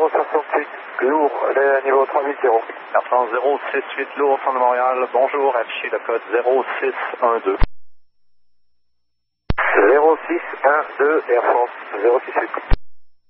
068, lourd, le niveau 380. Air France 068 lourd, centre de Montréal, bonjour, affichez le code 0612. 0612, Air France 068.